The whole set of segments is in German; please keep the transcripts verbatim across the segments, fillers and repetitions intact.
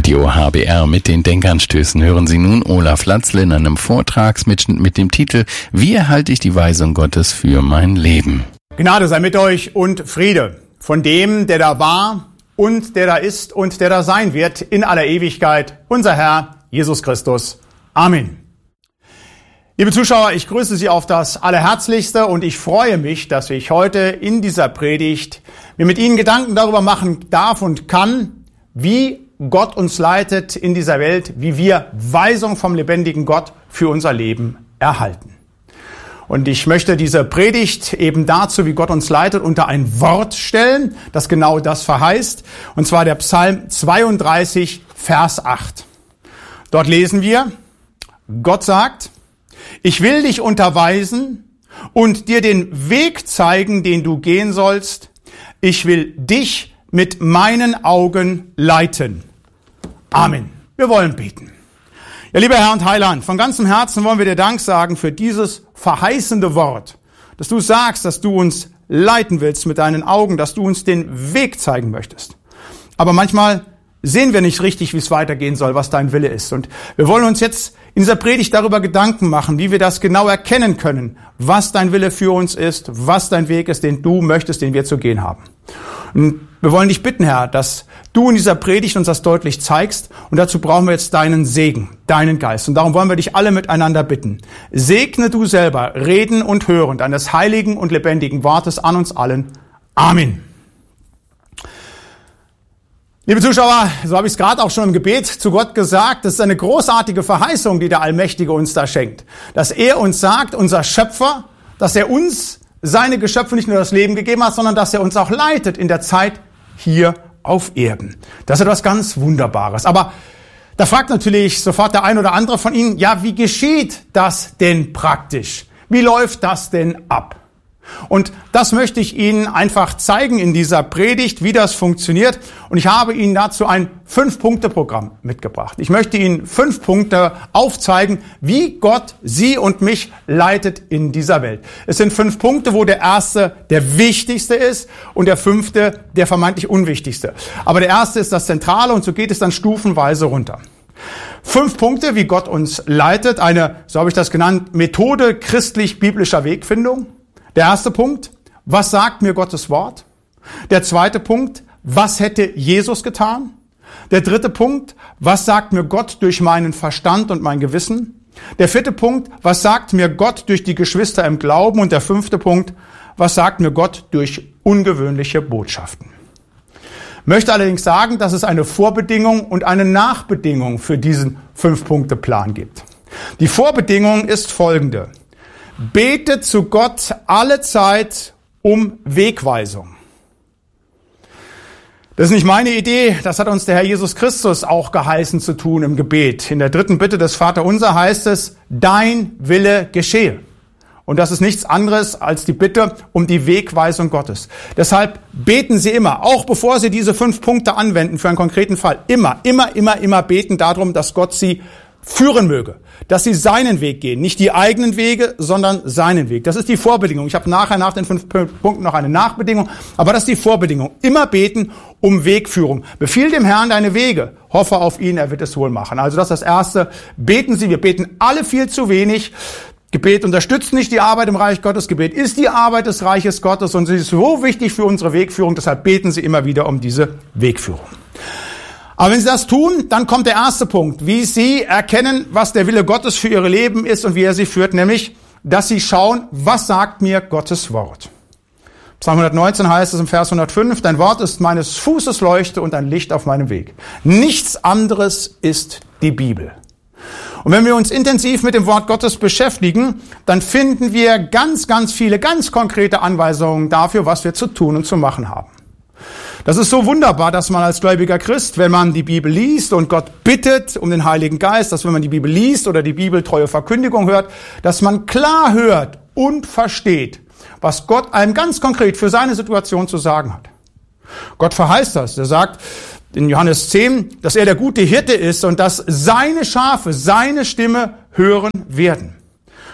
Radio H B R mit den Denkanstößen hören Sie nun Olaf Latzle in einem Vortragsmitschnitt mit dem Titel Wie erhalte ich die Weisung Gottes für mein Leben? Gnade sei mit euch und Friede von dem, der da war und der da ist und der da sein wird in aller Ewigkeit, unser Herr Jesus Christus. Amen. Liebe Zuschauer, ich grüße Sie auf das Allerherzlichste und ich freue mich, dass ich heute in dieser Predigt mir mit Ihnen Gedanken darüber machen darf und kann, wie Gott uns leitet in dieser Welt, wie wir Weisung vom lebendigen Gott für unser Leben erhalten. Und ich möchte diese Predigt eben dazu, wie Gott uns leitet, unter ein Wort stellen, das genau das verheißt, und zwar der Psalm zweiunddreißig, Vers acht. Dort lesen wir, Gott sagt, ich will dich unterweisen und dir den Weg zeigen, den du gehen sollst. Ich will dich mit meinen Augen leiten. Amen. Wir wollen beten. Ja, lieber Herr und Heiland, von ganzem Herzen wollen wir dir Dank sagen für dieses verheißende Wort, dass du sagst, dass du uns leiten willst mit deinen Augen, dass du uns den Weg zeigen möchtest. Aber manchmal sehen wir nicht richtig, wie es weitergehen soll, was dein Wille ist. Und wir wollen uns jetzt in dieser Predigt darüber Gedanken machen, wie wir das genau erkennen können, was dein Wille für uns ist, was dein Weg ist, den du möchtest, den wir zu gehen haben. Und wir wollen dich bitten, Herr, dass du in dieser Predigt uns das deutlich zeigst. Und dazu brauchen wir jetzt deinen Segen, deinen Geist. Und darum wollen wir dich alle miteinander bitten. Segne du selber, reden und hören deines heiligen und lebendigen Wortes an uns allen. Amen. Liebe Zuschauer, so habe ich es gerade auch schon im Gebet zu Gott gesagt, das ist eine großartige Verheißung, die der Allmächtige uns da schenkt. Dass er uns sagt, unser Schöpfer, dass er uns seine Geschöpfe nicht nur das Leben gegeben hat, sondern dass er uns auch leitet in der Zeit hier auf Erden. Das ist etwas ganz Wunderbares. Aber da fragt natürlich sofort der ein oder andere von Ihnen, ja, wie geschieht das denn praktisch? Wie läuft das denn ab? Und das möchte ich Ihnen einfach zeigen in dieser Predigt, wie das funktioniert. Und ich habe Ihnen dazu ein Fünf-Punkte-Programm mitgebracht. Ich möchte Ihnen fünf Punkte aufzeigen, wie Gott Sie und mich leitet in dieser Welt. Es sind fünf Punkte, wo der erste der wichtigste ist und der fünfte der vermeintlich unwichtigste. Aber der erste ist das Zentrale und so geht es dann stufenweise runter. Fünf Punkte, wie Gott uns leitet. Eine, so habe ich das genannt, Methode christlich-biblischer Wegfindung. Der erste Punkt, was sagt mir Gottes Wort? Der zweite Punkt, was hätte Jesus getan? Der dritte Punkt, was sagt mir Gott durch meinen Verstand und mein Gewissen? Der vierte Punkt, was sagt mir Gott durch die Geschwister im Glauben? Und der fünfte Punkt, was sagt mir Gott durch ungewöhnliche Botschaften? Ich möchte allerdings sagen, dass es eine Vorbedingung und eine Nachbedingung für diesen Fünf-Punkte-Plan gibt. Die Vorbedingung ist folgende. Bete zu Gott alle Zeit um Wegweisung. Das ist nicht meine Idee, das hat uns der Herr Jesus Christus auch geheißen zu tun im Gebet. In der dritten Bitte des Vaterunser heißt es, dein Wille geschehe. Und das ist nichts anderes als die Bitte um die Wegweisung Gottes. Deshalb beten Sie immer, auch bevor Sie diese fünf Punkte anwenden für einen konkreten Fall, immer, immer, immer, immer beten darum, dass Gott Sie führen möge, dass sie seinen Weg gehen, nicht die eigenen Wege, sondern seinen Weg. Das ist die Vorbedingung. Ich habe nachher nach den fünf Punkten noch eine Nachbedingung, aber das ist die Vorbedingung. Immer beten um Wegführung. Befiehl dem Herrn deine Wege, hoffe auf ihn, er wird es wohl machen. Also das ist das Erste. Beten Sie, wir beten alle viel zu wenig. Gebet unterstützt nicht die Arbeit im Reich Gottes. Gebet ist die Arbeit des Reiches Gottes und sie ist so wichtig für unsere Wegführung. Deshalb beten Sie immer wieder um diese Wegführung. Aber wenn Sie das tun, dann kommt der erste Punkt, wie Sie erkennen, was der Wille Gottes für Ihr Leben ist und wie er Sie führt, nämlich, dass Sie schauen, was sagt mir Gottes Wort. Psalm hundertneunzehn heißt es im Vers hundertfünf, dein Wort ist meines Fußes Leuchte und ein Licht auf meinem Weg. Nichts anderes ist die Bibel. Und wenn wir uns intensiv mit dem Wort Gottes beschäftigen, dann finden wir ganz, ganz viele, ganz konkrete Anweisungen dafür, was wir zu tun und zu machen haben. Das ist so wunderbar, dass man als gläubiger Christ, wenn man die Bibel liest und Gott bittet um den Heiligen Geist, dass wenn man die Bibel liest oder die bibeltreue Verkündigung hört, dass man klar hört und versteht, was Gott einem ganz konkret für seine Situation zu sagen hat. Gott verheißt das. Er sagt in Johannes zehn, dass er der gute Hirte ist und dass seine Schafe seine Stimme hören werden.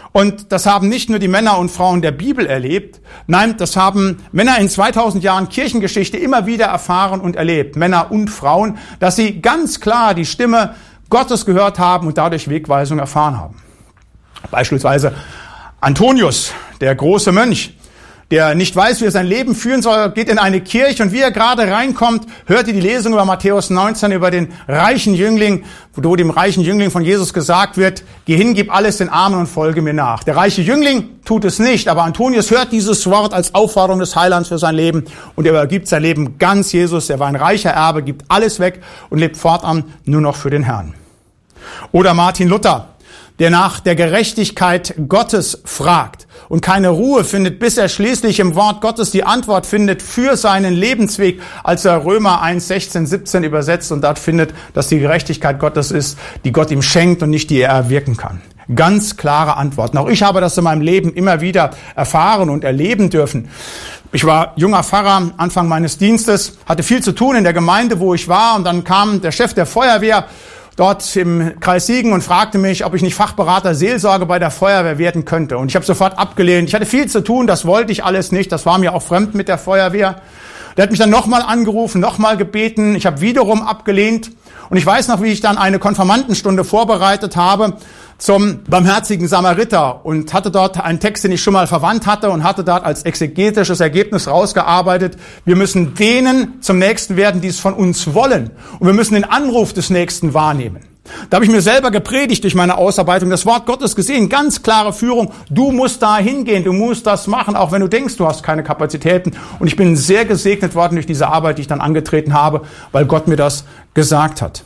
Und das haben nicht nur die Männer und Frauen der Bibel erlebt, nein, das haben Männer in zweitausend Jahren Kirchengeschichte immer wieder erfahren und erlebt, Männer und Frauen, dass sie ganz klar die Stimme Gottes gehört haben und dadurch Wegweisung erfahren haben. Beispielsweise Antonius, der große Mönch, der nicht weiß, wie er sein Leben führen soll, geht in eine Kirche und wie er gerade reinkommt, hört er die Lesung über Matthäus neunzehn, über den reichen Jüngling, wo dem reichen Jüngling von Jesus gesagt wird, geh hin, gib alles den Armen und folge mir nach. Der reiche Jüngling tut es nicht, aber Antonius hört dieses Wort als Aufforderung des Heilands für sein Leben und er übergibt sein Leben ganz Jesus. Er war ein reicher Erbe, gibt alles weg und lebt fortan nur noch für den Herrn. Oder Martin Luther, der nach der Gerechtigkeit Gottes fragt und keine Ruhe findet, bis er schließlich im Wort Gottes die Antwort findet für seinen Lebensweg, als er Römer eins, sechzehn, siebzehn übersetzt und dort findet, dass die Gerechtigkeit Gottes ist, die Gott ihm schenkt und nicht die er erwirken kann. Ganz klare Antworten. Auch ich habe das in meinem Leben immer wieder erfahren und erleben dürfen. Ich war junger Pfarrer, Anfang meines Dienstes, hatte viel zu tun in der Gemeinde, wo ich war, und dann kam der Chef der Feuerwehr dort im Kreis Siegen und fragte mich, ob ich nicht Fachberater Seelsorge bei der Feuerwehr werden könnte. Und ich habe sofort abgelehnt. Ich hatte viel zu tun, das wollte ich alles nicht. Das war mir auch fremd mit der Feuerwehr. Der hat mich dann nochmal angerufen, nochmal gebeten. Ich habe wiederum abgelehnt. Und ich weiß noch, wie ich dann eine Konfirmandenstunde vorbereitet habe zum barmherzigen Samariter und hatte dort einen Text, den ich schon mal verwandt hatte und hatte dort als exegetisches Ergebnis rausgearbeitet. Wir müssen denen zum Nächsten werden, die es von uns wollen. Und wir müssen den Anruf des Nächsten wahrnehmen. Da habe ich mir selber gepredigt durch meine Ausarbeitung, das Wort Gottes gesehen, ganz klare Führung. Du musst da hingehen, du musst das machen, auch wenn du denkst, du hast keine Kapazitäten. Und ich bin sehr gesegnet worden durch diese Arbeit, die ich dann angetreten habe, weil Gott mir das gesagt hat.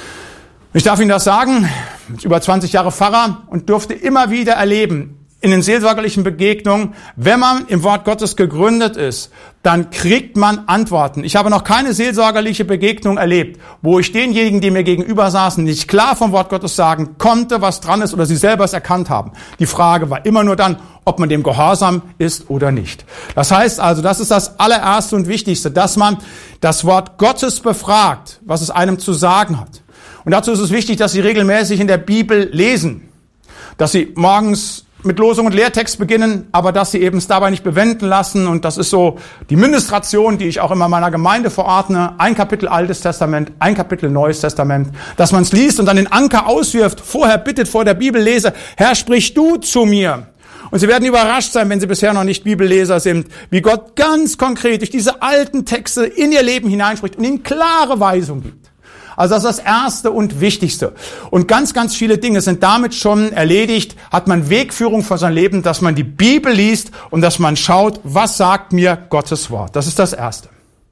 Ich darf Ihnen das sagen, über zwanzig Jahre Pfarrer und durfte immer wieder erleben, in den seelsorgerlichen Begegnungen, wenn man im Wort Gottes gegründet ist, dann kriegt man Antworten. Ich habe noch keine seelsorgerliche Begegnung erlebt, wo ich denjenigen, die mir gegenüber saßen, nicht klar vom Wort Gottes sagen konnte, was dran ist oder sie selber es erkannt haben. Die Frage war immer nur dann, ob man dem gehorsam ist oder nicht. Das heißt also, das ist das allererste und Wichtigste, dass man das Wort Gottes befragt, was es einem zu sagen hat. Und dazu ist es wichtig, dass Sie regelmäßig in der Bibel lesen, dass Sie morgens mit Losung und Lehrtext beginnen, aber dass Sie eben es dabei nicht bewenden lassen. Und das ist so die Ministration, die ich auch immer meiner Gemeinde verordne. Ein Kapitel Altes Testament, ein Kapitel Neues Testament. Dass man es liest und dann den Anker auswirft, vorher bittet vor der Bibellese, Herr, sprich du zu mir. Und Sie werden überrascht sein, wenn Sie bisher noch nicht Bibelleser sind, wie Gott ganz konkret durch diese alten Texte in Ihr Leben hineinspricht und Ihnen klare Weisung gibt. Also das ist das Erste und Wichtigste. Und ganz, ganz viele Dinge sind damit schon erledigt. Hat man Wegführung für sein Leben, dass man die Bibel liest und dass man schaut, was sagt mir Gottes Wort. Das ist das Erste.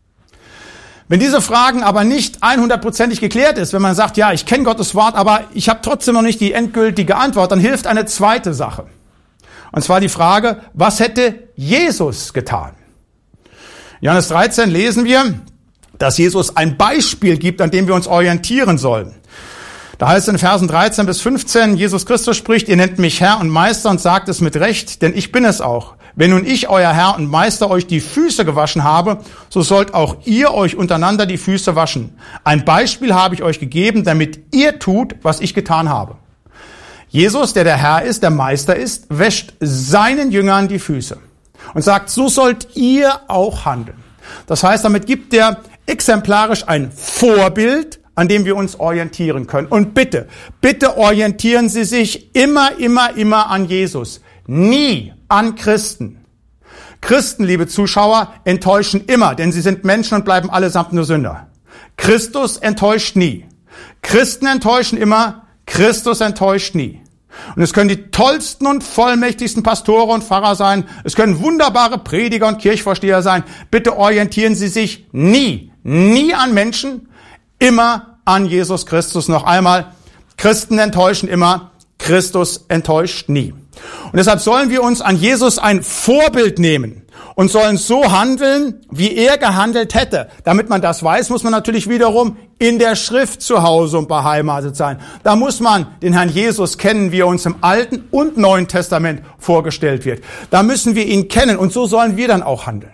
Wenn diese Fragen aber nicht hundertprozentig geklärt ist, wenn man sagt, ja, ich kenne Gottes Wort, aber ich habe trotzdem noch nicht die endgültige Antwort, dann hilft eine zweite Sache. Und zwar die Frage, was hätte Jesus getan? In Johannes dreizehn lesen wir, dass Jesus ein Beispiel gibt, an dem wir uns orientieren sollen. Da heißt es in Versen dreizehn bis fünfzehn, Jesus Christus spricht, ihr nennt mich Herr und Meister und sagt es mit Recht, denn ich bin es auch. Wenn nun ich, euer Herr und Meister, euch die Füße gewaschen habe, so sollt auch ihr euch untereinander die Füße waschen. Ein Beispiel habe ich euch gegeben, damit ihr tut, was ich getan habe. Jesus, der der Herr ist, der Meister ist, wäscht seinen Jüngern die Füße und sagt, so sollt ihr auch handeln. Das heißt, damit gibt er exemplarisch ein Vorbild, an dem wir uns orientieren können. Und bitte, bitte orientieren Sie sich immer, immer, immer an Jesus. Nie an Christen. Christen, liebe Zuschauer, enttäuschen immer, denn sie sind Menschen und bleiben allesamt nur Sünder. Christus enttäuscht nie. Christen enttäuschen immer, Christus enttäuscht nie. Und es können die tollsten und vollmächtigsten Pastore und Pfarrer sein. Es können wunderbare Prediger und Kirchvorsteher sein. Bitte orientieren Sie sich nie, nie an Menschen, immer an Jesus Christus. Noch einmal, Christen enttäuschen immer, Christus enttäuscht nie. Und deshalb sollen wir uns an Jesus ein Vorbild nehmen und sollen so handeln, wie er gehandelt hätte. Damit man das weiß, muss man natürlich wiederum in der Schrift zu Hause und beheimatet sein. Da muss man den Herrn Jesus kennen, wie er uns im Alten und Neuen Testament vorgestellt wird. Da müssen wir ihn kennen und so sollen wir dann auch handeln.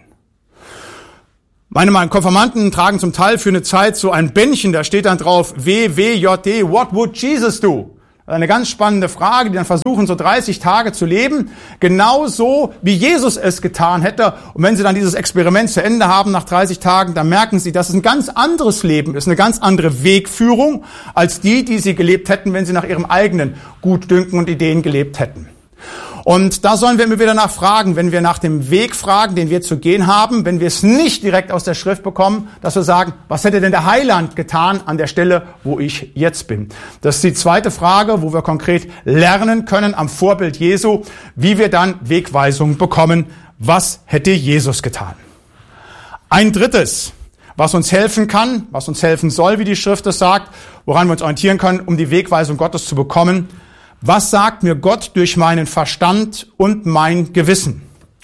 Meine, meine Konfirmanden tragen zum Teil für eine Zeit so ein Bändchen, da steht dann drauf W W J D, what would Jesus do? Eine ganz spannende Frage, die dann versuchen, so dreißig Tage zu leben, genauso wie Jesus es getan hätte. Und wenn sie dann dieses Experiment zu Ende haben nach dreißig Tagen, dann merken sie, dass es ein ganz anderes Leben ist, eine ganz andere Wegführung als die, die sie gelebt hätten, wenn sie nach ihrem eigenen Gutdünken und Ideen gelebt hätten. Und da sollen wir immer wieder nachfragen, wenn wir nach dem Weg fragen, den wir zu gehen haben, wenn wir es nicht direkt aus der Schrift bekommen, dass wir sagen, was hätte denn der Heiland getan an der Stelle, wo ich jetzt bin? Das ist die zweite Frage, wo wir konkret lernen können am Vorbild Jesu, wie wir dann Wegweisung bekommen. Was hätte Jesus getan? Ein drittes, was uns helfen kann, was uns helfen soll, wie die Schrift es sagt, woran wir uns orientieren können, um die Wegweisung Gottes zu bekommen. Was sagt mir Gott durch meinen Verstand und mein Gewissen?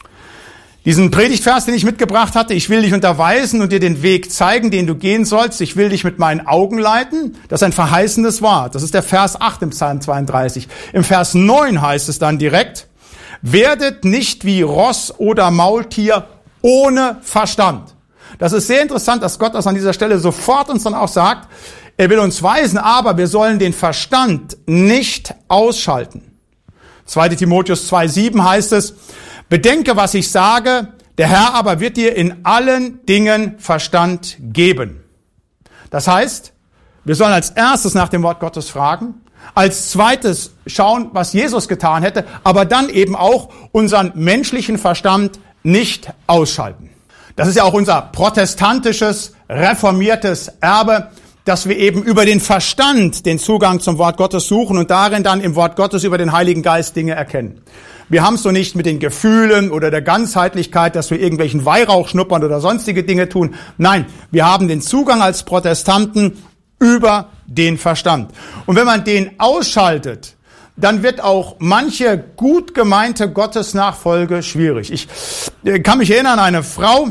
Diesen Predigtvers, den ich mitgebracht hatte, ich will dich unterweisen und dir den Weg zeigen, den du gehen sollst. Ich will dich mit meinen Augen leiten. Das ist ein verheißendes Wort. Das ist der Vers acht im Psalm zweiunddreißig. Im Vers neun heißt es dann direkt, werdet nicht wie Ross oder Maultier ohne Verstand. Das ist sehr interessant, dass Gott das an dieser Stelle sofort uns dann auch sagt. Er will uns weisen, aber wir sollen den Verstand nicht ausschalten. zweiter Timotheus zwei sieben heißt es, bedenke, was ich sage, der Herr aber wird dir in allen Dingen Verstand geben. Das heißt, wir sollen als erstes nach dem Wort Gottes fragen, als zweites schauen, was Jesus getan hätte, aber dann eben auch unseren menschlichen Verstand nicht ausschalten. Das ist ja auch unser protestantisches, reformiertes Erbe, dass wir eben über den Verstand den Zugang zum Wort Gottes suchen und darin dann im Wort Gottes über den Heiligen Geist Dinge erkennen. Wir haben es so nicht mit den Gefühlen oder der Ganzheitlichkeit, dass wir irgendwelchen Weihrauch schnuppern oder sonstige Dinge tun. Nein, wir haben den Zugang als Protestanten über den Verstand. Und wenn man den ausschaltet, dann wird auch manche gut gemeinte Gottesnachfolge schwierig. Ich kann mich erinnern an eine Frau,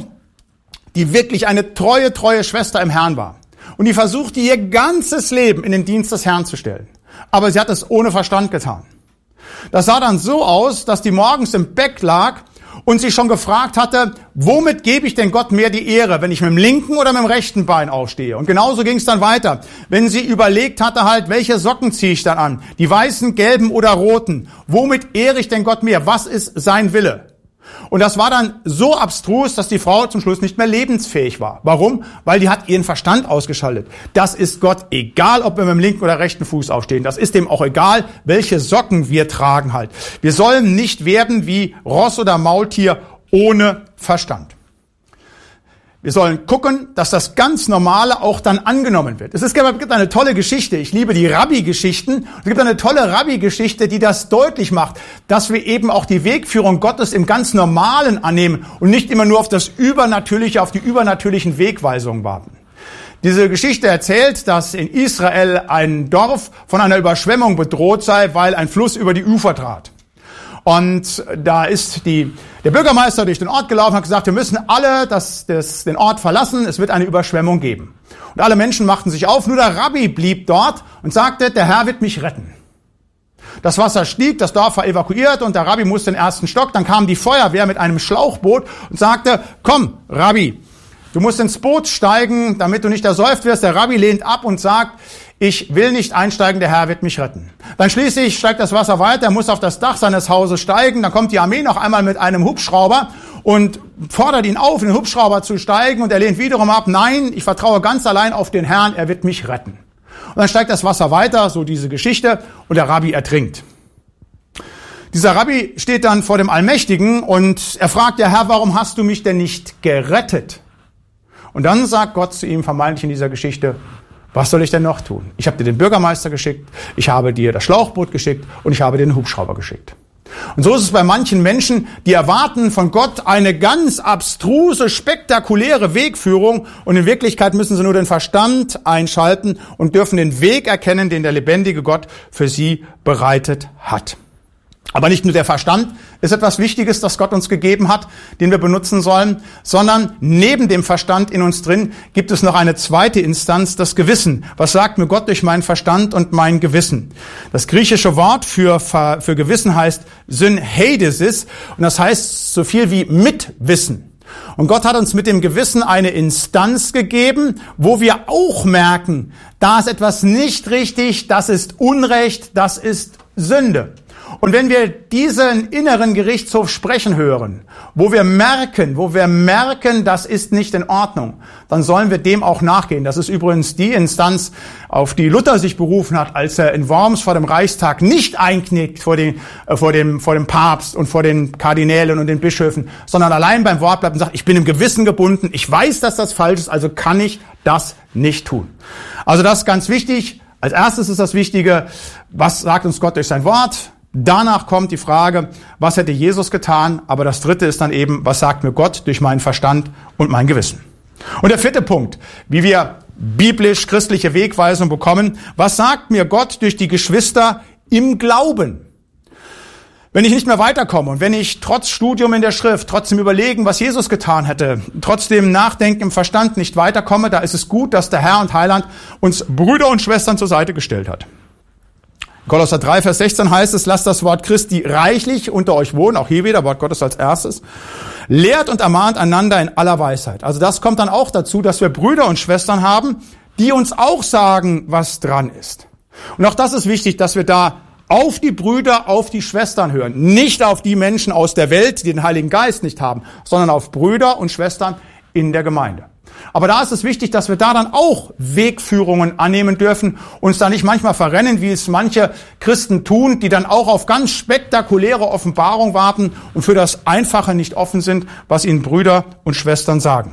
die wirklich eine treue, treue Schwester im Herrn war. Und die versuchte ihr ganzes Leben in den Dienst des Herrn zu stellen. Aber sie hat es ohne Verstand getan. Das sah dann so aus, dass die morgens im Bett lag und sich schon gefragt hatte, womit gebe ich denn Gott mehr die Ehre, wenn ich mit dem linken oder mit dem rechten Bein aufstehe? Und genauso ging es dann weiter. Wenn sie überlegt hatte halt, welche Socken ziehe ich dann an? Die weißen, gelben oder roten? Womit ehre ich denn Gott mehr? Was ist sein Wille? Und das war dann so abstrus, dass die Frau zum Schluss nicht mehr lebensfähig war. Warum? Weil die hat ihren Verstand ausgeschaltet. Das ist Gott egal, ob wir mit dem linken oder rechten Fuß aufstehen. Das ist dem auch egal, welche Socken wir tragen halt. Wir sollen nicht werden wie Ross oder Maultier ohne Verstand. Wir sollen gucken, dass das ganz Normale auch dann angenommen wird. Es ist, es gibt eine tolle Geschichte. Ich liebe die Rabbi-Geschichten. Es gibt eine tolle Rabbi-Geschichte, die das deutlich macht, dass wir eben auch die Wegführung Gottes im ganz Normalen annehmen und nicht immer nur auf das Übernatürliche, auf die übernatürlichen Wegweisungen warten. Diese Geschichte erzählt, dass in Israel ein Dorf von einer Überschwemmung bedroht sei, weil ein Fluss über die Ufer trat. Und da ist die, der Bürgermeister durch den Ort gelaufen und hat gesagt, wir müssen alle das, das, den Ort verlassen, es wird eine Überschwemmung geben. Und alle Menschen machten sich auf, nur der Rabbi blieb dort und sagte, der Herr wird mich retten. Das Wasser stieg, das Dorf war evakuiert und der Rabbi musste in den ersten Stock. Dann kam die Feuerwehr mit einem Schlauchboot und sagte, komm, Rabbi, du musst ins Boot steigen, damit du nicht ersäuft wirst. Der Rabbi lehnt ab und sagt, ich will nicht einsteigen, der Herr wird mich retten. Dann schließlich steigt das Wasser weiter, er muss auf das Dach seines Hauses steigen, dann kommt die Armee noch einmal mit einem Hubschrauber und fordert ihn auf, in den Hubschrauber zu steigen und er lehnt wiederum ab, nein, ich vertraue ganz allein auf den Herrn, er wird mich retten. Und dann steigt das Wasser weiter, so diese Geschichte, und der Rabbi ertrinkt. Dieser Rabbi steht dann vor dem Allmächtigen und er fragt, ja Herr, warum hast du mich denn nicht gerettet? Und dann sagt Gott zu ihm vermeintlich in dieser Geschichte, was soll ich denn noch tun? Ich habe dir den Bürgermeister geschickt, ich habe dir das Schlauchboot geschickt und ich habe dir den Hubschrauber geschickt. Und so ist es bei manchen Menschen, die erwarten von Gott eine ganz abstruse, spektakuläre Wegführung und in Wirklichkeit müssen sie nur den Verstand einschalten und dürfen den Weg erkennen, den der lebendige Gott für sie bereitet hat. Aber nicht nur der Verstand ist etwas Wichtiges, das Gott uns gegeben hat, den wir benutzen sollen, sondern neben dem Verstand in uns drin gibt es noch eine zweite Instanz, das Gewissen. Was sagt mir Gott durch meinen Verstand und mein Gewissen? Das griechische Wort für, für Gewissen heißt Synheidesis und das heißt so viel wie Mitwissen. Und Gott hat uns mit dem Gewissen eine Instanz gegeben, wo wir auch merken, da ist etwas nicht richtig, das ist Unrecht, das ist Sünde. Und wenn wir diesen inneren Gerichtshof sprechen hören, wo wir merken, wo wir merken, das ist nicht in Ordnung, dann sollen wir dem auch nachgehen. Das ist übrigens die Instanz, auf die Luther sich berufen hat, als er in Worms vor dem Reichstag nicht einknickt vor, den, äh, vor, dem, vor dem Papst und vor den Kardinälen und den Bischöfen, sondern allein beim Wort bleibt und sagt, ich bin im Gewissen gebunden, ich weiß, dass das falsch ist, also kann ich das nicht tun. Also das ist ganz wichtig. Als erstes ist das Wichtige, was sagt uns Gott durch sein Wort? Danach kommt die Frage, was hätte Jesus getan? Aber das dritte ist dann eben, was sagt mir Gott durch meinen Verstand und mein Gewissen? Und der vierte Punkt, wie wir biblisch-christliche Wegweisung bekommen, was sagt mir Gott durch die Geschwister im Glauben? Wenn ich nicht mehr weiterkomme und wenn ich trotz Studium in der Schrift, trotzdem Überlegen, was Jesus getan hätte, trotzdem Nachdenken im Verstand nicht weiterkomme, da ist es gut, dass der Herr und Heiland uns Brüder und Schwestern zur Seite gestellt hat. Kolosser drei, Vers sechzehn heißt es, lasst das Wort Christi reichlich unter euch wohnen, auch hier wieder, Wort Gottes als erstes. Lehrt und ermahnt einander in aller Weisheit. Also das kommt dann auch dazu, dass wir Brüder und Schwestern haben, die uns auch sagen, was dran ist. Und auch das ist wichtig, dass wir da auf die Brüder, auf die Schwestern hören. Nicht auf die Menschen aus der Welt, die den Heiligen Geist nicht haben, sondern auf Brüder und Schwestern in der Gemeinde. Aber da ist es wichtig, dass wir da dann auch Wegführungen annehmen dürfen, uns da nicht manchmal verrennen, wie es manche Christen tun, die dann auch auf ganz spektakuläre Offenbarung warten und für das Einfache nicht offen sind, was ihnen Brüder und Schwestern sagen.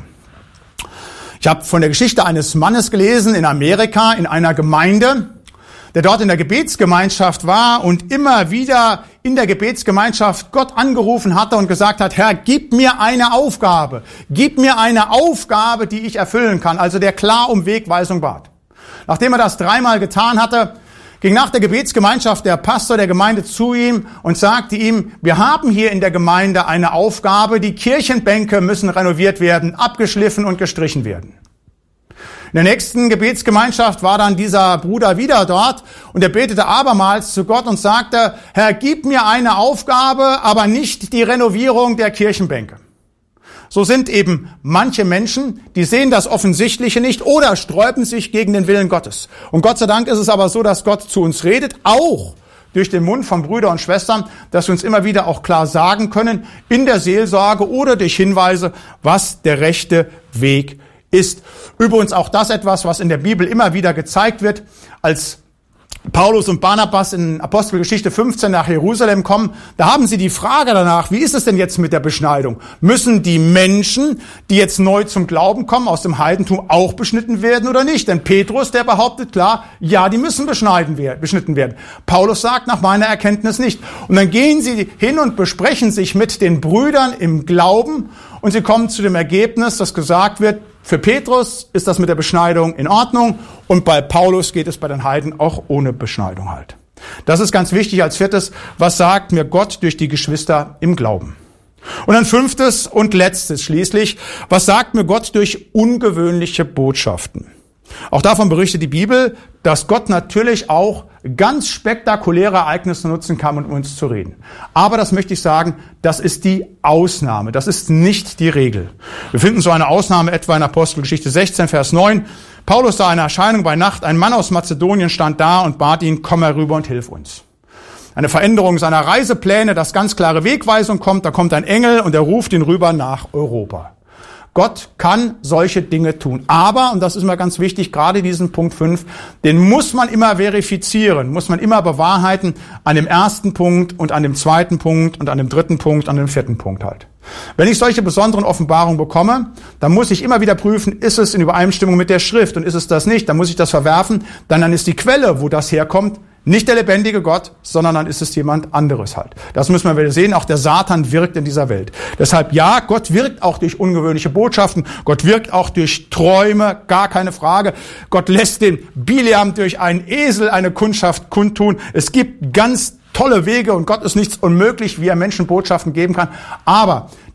Ich habe von der Geschichte eines Mannes gelesen in Amerika, in einer Gemeinde, der dort in der Gebetsgemeinschaft war und immer wieder in der Gebetsgemeinschaft Gott angerufen hatte und gesagt hat, Herr, gib mir eine Aufgabe, gib mir eine Aufgabe, die ich erfüllen kann, also der klar um Wegweisung bat. Nachdem er das dreimal getan hatte, ging nach der Gebetsgemeinschaft der Pastor der Gemeinde zu ihm und sagte ihm, wir haben hier in der Gemeinde eine Aufgabe, die Kirchenbänke müssen renoviert werden, abgeschliffen und gestrichen werden. In der nächsten Gebetsgemeinschaft war dann dieser Bruder wieder dort und er betete abermals zu Gott und sagte, Herr, gib mir eine Aufgabe, aber nicht die Renovierung der Kirchenbänke. So sind eben manche Menschen, die sehen das Offensichtliche nicht oder sträuben sich gegen den Willen Gottes. Und Gott sei Dank ist es aber so, dass Gott zu uns redet, auch durch den Mund von Brüdern und Schwestern, dass wir uns immer wieder auch klar sagen können, in der Seelsorge oder durch Hinweise, was der rechte Weg ist. Übrigens auch das etwas, was in der Bibel immer wieder gezeigt wird, als Paulus und Barnabas in Apostelgeschichte fünfzehn nach Jerusalem kommen, da haben sie die Frage danach, wie ist es denn jetzt mit der Beschneidung? Müssen die Menschen, die jetzt neu zum Glauben kommen, aus dem Heidentum auch beschnitten werden oder nicht? Denn Petrus, der behauptet klar, ja, die müssen beschneiden werden, beschnitten werden. Paulus sagt nach meiner Erkenntnis nicht. Und dann gehen sie hin und besprechen sich mit den Brüdern im Glauben und sie kommen zu dem Ergebnis, dass gesagt wird, für Petrus ist das mit der Beschneidung in Ordnung und bei Paulus geht es bei den Heiden auch ohne Beschneidung halt. Das ist ganz wichtig als viertes. Was sagt mir Gott durch die Geschwister im Glauben? Und ein fünftes und letztes schließlich. Was sagt mir Gott durch ungewöhnliche Botschaften? Auch davon berichtet die Bibel, dass Gott natürlich auch ganz spektakuläre Ereignisse nutzen kann, um mit uns zu reden. Aber das möchte ich sagen, das ist die Ausnahme, das ist nicht die Regel. Wir finden so eine Ausnahme etwa in Apostelgeschichte sechzehn, Vers neun. Paulus sah eine Erscheinung bei Nacht, ein Mann aus Mazedonien stand da und bat ihn, komm herüber und hilf uns. Eine Veränderung seiner Reisepläne, dass ganz klare Wegweisung kommt, da kommt ein Engel und er ruft ihn rüber nach Europa. Gott kann solche Dinge tun. Aber, und das ist mir ganz wichtig, gerade diesen Punkt fünf, den muss man immer verifizieren, muss man immer bewahrheiten an dem ersten Punkt und an dem zweiten Punkt und an dem dritten Punkt, an dem vierten Punkt halt. Wenn ich solche besonderen Offenbarungen bekomme, dann muss ich immer wieder prüfen, ist es in Übereinstimmung mit der Schrift und ist es das nicht, dann muss ich das verwerfen, dann, dann ist die Quelle, wo das herkommt, nicht der lebendige Gott, sondern dann ist es jemand anderes halt. Das müssen wir wieder sehen. Auch der Satan wirkt in dieser Welt. Deshalb ja, Gott wirkt auch durch ungewöhnliche Botschaften. Gott wirkt auch durch Träume, gar keine Frage. Gott lässt den Bileam durch einen Esel eine Kundschaft kundtun. Es gibt ganz tolle Wege und Gott ist nichts unmöglich, wie er Menschen Botschaften geben kann. Aber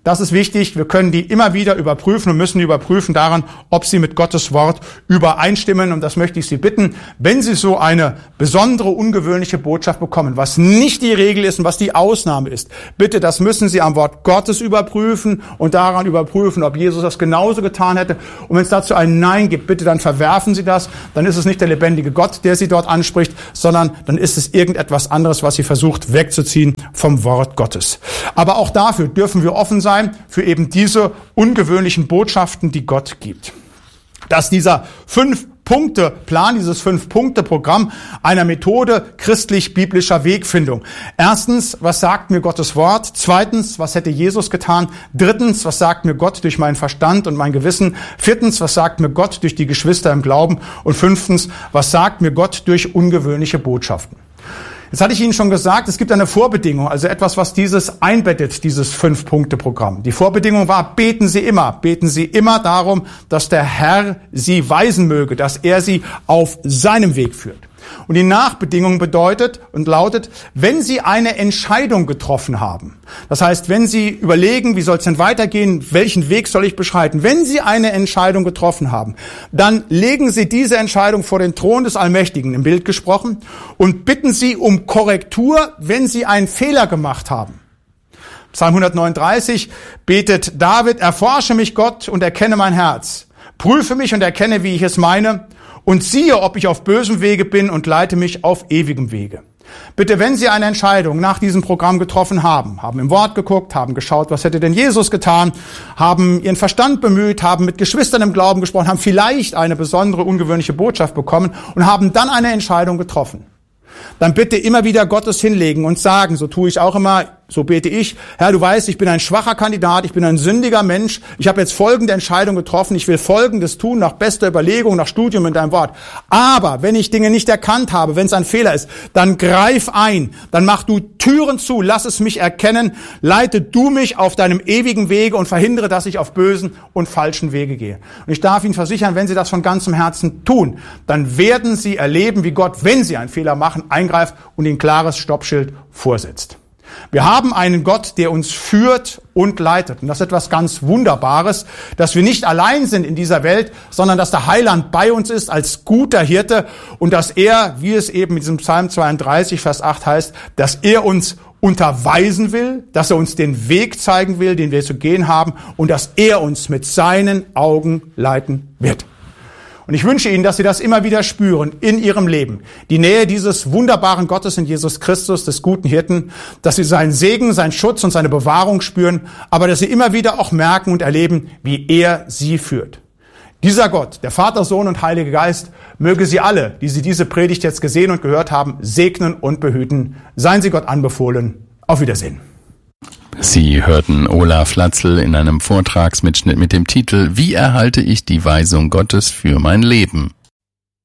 Das ist wichtig. Wir können die immer wieder überprüfen und müssen überprüfen daran, ob sie mit Gottes Wort übereinstimmen. Und das möchte ich Sie bitten, wenn Sie so eine besondere, ungewöhnliche Botschaft bekommen, was nicht die Regel ist und was die Ausnahme ist. Bitte, das müssen Sie am Wort Gottes überprüfen und daran überprüfen, ob Jesus das genauso getan hätte. Und wenn es dazu ein Nein gibt, bitte dann verwerfen Sie das. Dann ist es nicht der lebendige Gott, der Sie dort anspricht, sondern dann ist es irgendetwas anderes, was Sie versucht wegzuziehen vom Wort Gottes. Aber auch dafür dürfen wir offen sein, für eben diese ungewöhnlichen Botschaften, die Gott gibt. Dass dieser Fünf-Punkte-Plan, dieses Fünf-Punkte-Programm einer Methode christlich-biblischer Wegfindung. Erstens, was sagt mir Gottes Wort? Zweitens, was hätte Jesus getan? Drittens, was sagt mir Gott durch meinen Verstand und mein Gewissen? Viertens, was sagt mir Gott durch die Geschwister im Glauben? Und fünftens, was sagt mir Gott durch ungewöhnliche Botschaften? Jetzt hatte ich Ihnen schon gesagt, es gibt eine Vorbedingung, also etwas, was dieses einbettet, dieses Fünf-Punkte-Programm. Die Vorbedingung war, beten Sie immer, beten Sie immer darum, dass der Herr Sie weisen möge, dass er Sie auf seinem Weg führt. Und die Nachbedingung bedeutet und lautet, wenn Sie eine Entscheidung getroffen haben, das heißt, wenn Sie überlegen, wie soll es denn weitergehen, welchen Weg soll ich beschreiten, wenn Sie eine Entscheidung getroffen haben, dann legen Sie diese Entscheidung vor den Thron des Allmächtigen, im Bild gesprochen, und bitten Sie um Korrektur, wenn Sie einen Fehler gemacht haben. Psalm hundertneununddreißig betet David, erforsche mich Gott und erkenne mein Herz, prüfe mich und erkenne, wie ich es meine, und siehe, ob ich auf bösem Wege bin und leite mich auf ewigem Wege. Bitte, wenn Sie eine Entscheidung nach diesem Programm getroffen haben, haben im Wort geguckt, haben geschaut, was hätte denn Jesus getan, haben Ihren Verstand bemüht, haben mit Geschwistern im Glauben gesprochen, haben vielleicht eine besondere, ungewöhnliche Botschaft bekommen und haben dann eine Entscheidung getroffen, dann bitte immer wieder Gottes hinlegen und sagen, so tue ich auch immer, so bete ich, Herr, du weißt, ich bin ein schwacher Kandidat, ich bin ein sündiger Mensch, ich habe jetzt folgende Entscheidung getroffen, ich will Folgendes tun, nach bester Überlegung, nach Studium in deinem Wort. Aber wenn ich Dinge nicht erkannt habe, wenn es ein Fehler ist, dann greif ein, dann mach du Türen zu, lass es mich erkennen, leite du mich auf deinem ewigen Wege und verhindere, dass ich auf bösen und falschen Wege gehe. Und ich darf Ihnen versichern, wenn Sie das von ganzem Herzen tun, dann werden Sie erleben, wie Gott, wenn Sie einen Fehler machen, eingreift und Ihnen klares Stoppschild vorsetzt. Wir haben einen Gott, der uns führt und leitet. Und das ist etwas ganz Wunderbares, dass wir nicht allein sind in dieser Welt, sondern dass der Heiland bei uns ist als guter Hirte und dass er, wie es eben in diesem Psalm zweiunddreißig, Vers acht heißt, dass er uns unterweisen will, dass er uns den Weg zeigen will, den wir zu gehen haben und dass er uns mit seinen Augen leiten wird. Und ich wünsche Ihnen, dass Sie das immer wieder spüren in Ihrem Leben. Die Nähe dieses wunderbaren Gottes in Jesus Christus, des guten Hirten, dass Sie seinen Segen, seinen Schutz und seine Bewahrung spüren, aber dass Sie immer wieder auch merken und erleben, wie er Sie führt. Dieser Gott, der Vater, Sohn und Heilige Geist, möge Sie alle, die Sie diese Predigt jetzt gesehen und gehört haben, segnen und behüten. Seien Sie Gott anbefohlen. Auf Wiedersehen. Sie hörten Olaf Latzl in einem Vortragsmitschnitt mit dem Titel »Wie erhalte ich die Weisung Gottes für mein Leben?«